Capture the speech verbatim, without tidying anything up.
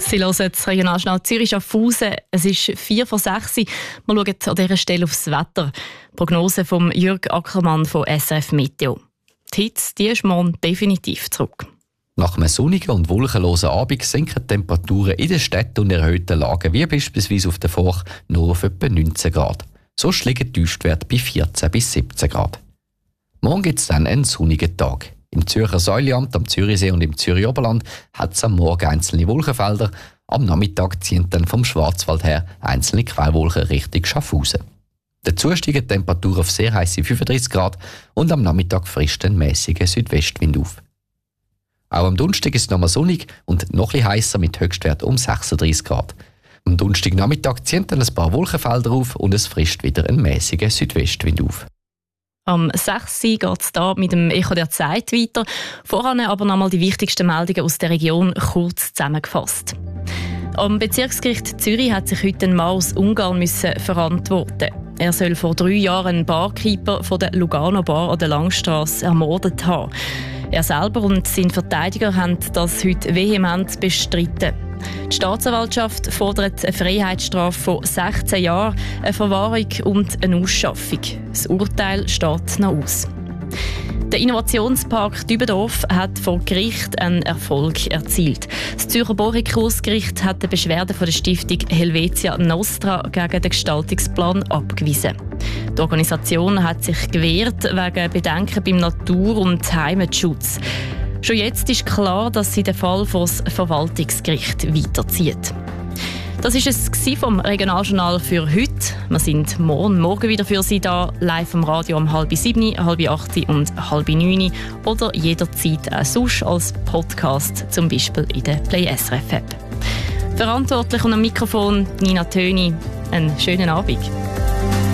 Sie hören das Regionaljournal Zürich-Schaffhausen. Es ist vier vor sechs. Wir schauen an dieser Stelle aufs Wetter. Die Prognose von Jürg Ackermann von S R F Meteo. Die Hitze die ist morgen definitiv zurück. Nach einem sonnigen und wolkenlosen Abend sinken die Temperaturen in den Städten und erhöhten Lagen, wie beispielsweise auf der Forch, nur auf etwa neunzehn Grad. Sonst liegen die Tiefstwerte bei vierzehn bis siebzehn Grad. Morgen gibt es dann einen sonnigen Tag. Im Zürcher Säuliamt, am Zürichsee und im Zürich Oberland hat es am Morgen einzelne Wolkenfelder. Am Nachmittag ziehen dann vom Schwarzwald her einzelne Quellwolken Richtung Schaffhausen. Dazu steigen die Temperaturen auf sehr heisse fünfunddreissig Grad und am Nachmittag frischt ein mäßiger Südwestwind auf. Auch am Donnerstag ist es nochmal sonnig und noch etwas heißer mit Höchstwert um sechsunddreissig Grad. Am Donnerstagnachmittag ziehen dann ein paar Wolkenfelder auf und es frischt wieder ein mäßiger Südwestwind auf. Am sechs Uhr geht es hier mit dem Echo der Zeit weiter. Voran aber nochmal die wichtigsten Meldungen aus der Region kurz zusammengefasst. Am Bezirksgericht Zürich hat sich heute ein Mann aus Ungarn müssen verantworten. Er soll vor drei Jahren einen Barkeeper von der Lugano Bar an der Langstrasse ermordet haben. Er selber und sein Verteidiger haben das heute vehement bestritten. Die Staatsanwaltschaft fordert eine Freiheitsstrafe von sechzehn Jahren, eine Verwahrung und eine Ausschaffung. Das Urteil steht noch aus. Der Innovationspark Dübendorf hat vor Gericht einen Erfolg erzielt. Das Zürcher Borikursgericht hat die Beschwerde von der Stiftung Helvetia Nostra gegen den Gestaltungsplan abgewiesen. Die Organisation hat sich gewehrt wegen Bedenken beim Natur- und Heimatschutz. Schon jetzt ist klar, dass sie den Fall vor das Verwaltungsgericht weiterzieht. Das war es vom Regionaljournal für heute. Wir sind morgen, morgen wieder für Sie da, live am Radio um halb sieben, halb acht und halb neun oder jederzeit auch sonst als Podcast, zum Beispiel in der Play S R F App. Verantwortlich und am Mikrofon Nina Töni. Einen schönen Abend.